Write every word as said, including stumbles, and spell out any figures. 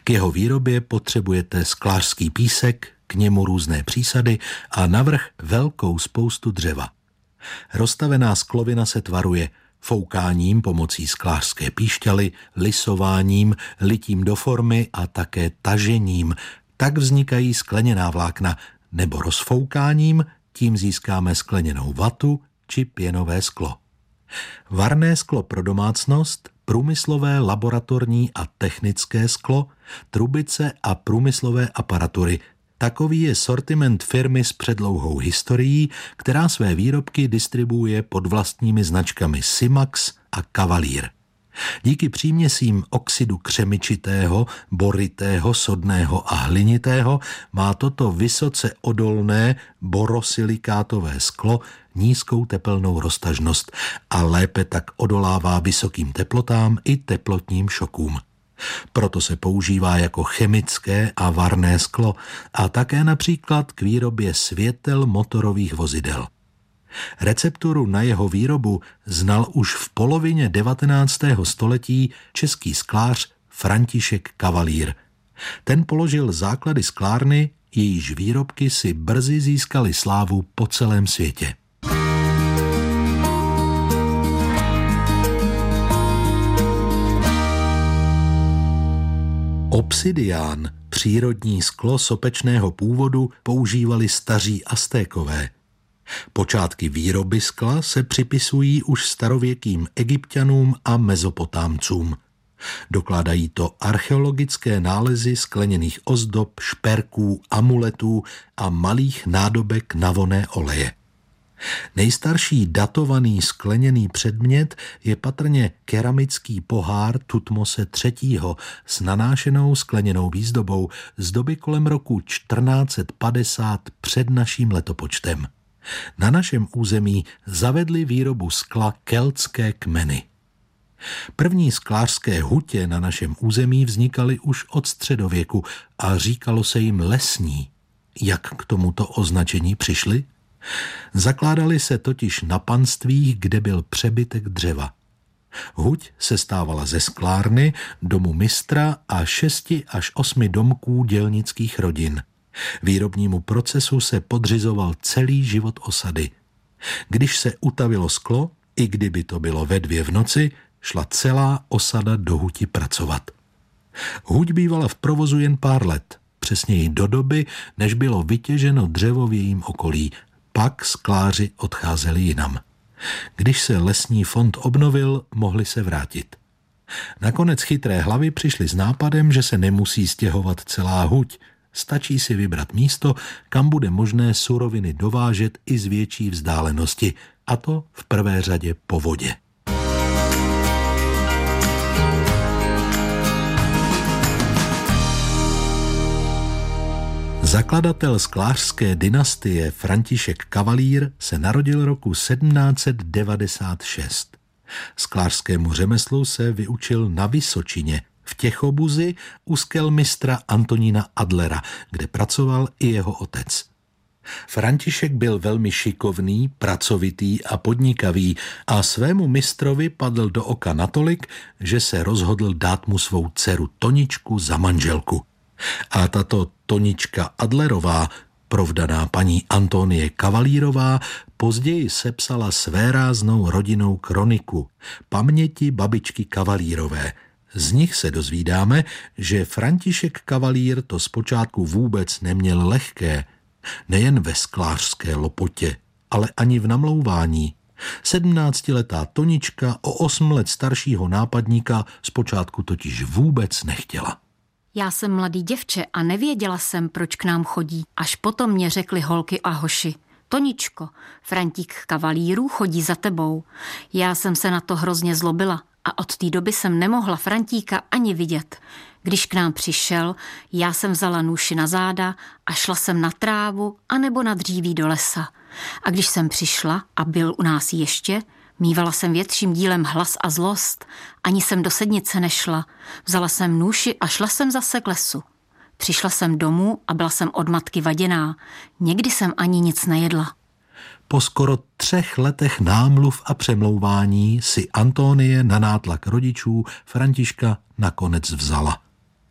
K jeho výrobě potřebujete sklářský písek, k němu různé přísady a navrch velkou spoustu dřeva. Roztavená sklovina se tvaruje foukáním pomocí sklářské píšťaly, lisováním, litím do formy a také tažením. Tak vznikají skleněná vlákna, nebo rozfoukáním, tím získáme skleněnou vatu či pěnové sklo. Varné sklo pro domácnost, průmyslové, laboratorní a technické sklo, trubice a průmyslové aparatury. Takový je sortiment firmy s předlouhou historií, která své výrobky distribuuje pod vlastními značkami Simax a Cavalier. Díky příměsím oxidu křemičitého, boritého, sodného a hlinitého má toto vysoce odolné borosilikátové sklo nízkou tepelnou roztažnost a lépe tak odolává vysokým teplotám i teplotním šokům. Proto se používá jako chemické a varné sklo a také například k výrobě světel motorových vozidel. Recepturu na jeho výrobu znal už v polovině devatenáctého století český sklář František Cavalier. Ten položil základy sklárny, jejíž výrobky si brzy získaly slávu po celém světě. Obsidián, přírodní sklo sopečného původu, používali staří Aztékové. Počátky výroby skla se připisují už starověkým Egypťanům a Mezopotámcům. Dokládají to archeologické nálezy skleněných ozdob, šperků, amuletů a malých nádobek na vonné oleje. Nejstarší datovaný skleněný předmět je patrně keramický pohár Tutmose třetího s nanášenou skleněnou výzdobou z doby kolem roku čtrnáct set padesát před naším letopočtem. Na našem území zavedli výrobu skla keltské kmeny. První sklářské hutě na našem území vznikaly už od středověku a říkalo se jim lesní. Jak k tomuto označení přišli? Zakládaly se totiž na panstvích, kde byl přebytek dřeva. Huť se stávala ze sklárny, domu mistra a šesti až osmi domků dělnických rodin. Výrobnímu procesu se podřizoval celý život osady. Když se utavilo sklo, i kdyby to bylo ve dvě v noci, šla celá osada do huti pracovat. Huť bývala v provozu jen pár let, přesněji do doby, než bylo vytěženo dřevo v jejím okolí. Pak skláři odcházeli jinam. Když se lesní fond obnovil, mohli se vrátit. Nakonec chytré hlavy přišly s nápadem, že se nemusí stěhovat celá huť. Stačí si vybrat místo, kam bude možné suroviny dovážet i z větší vzdálenosti, a to v prvé řadě po vodě. Zakladatel sklářské dynastie František Cavalier se narodil roku sedmnáct set devadesát šest. Sklářskému řemeslu se vyučil na Vysočině, v Těchobuzi u skelmistra Antonína Adlera, kde pracoval i jeho otec. František byl velmi šikovný, pracovitý a podnikavý a svému mistrovi padl do oka natolik, že se rozhodl dát mu svou dceru Toničku za manželku. A tato Tonička Adlerová, provdaná paní Antonie Cavalierová, později sepsala svéráznou rodinnou kroniku Paměti babičky Cavalierové. Z nich se dozvídáme, že František Cavalier to zpočátku vůbec neměl lehké, nejen ve sklářské lopotě, ale ani v namlouvání. Sedmnáctiletá Tonička o osm let staršího nápadníka zpočátku totiž vůbec nechtěla. Já jsem mladý děvče a nevěděla jsem, proč k nám chodí. Až potom mě řekli holky a hoši. Toničko, Frantík Cavalierů chodí za tebou. Já jsem se na to hrozně zlobila a od té doby jsem nemohla Frantíka ani vidět. Když k nám přišel, já jsem vzala nůši na záda a šla jsem na trávu anebo na dříví do lesa. A když jsem přišla a byl u nás ještě, mívala jsem větším dílem hlas a zlost. Ani jsem do sednice nešla. Vzala jsem nůši a šla jsem zase k lesu. Přišla jsem domů a byla jsem od matky vaděná. Někdy jsem ani nic nejedla. Po skoro třech letech námluv a přemlouvání si Antonie na nátlak rodičů Františka nakonec vzala.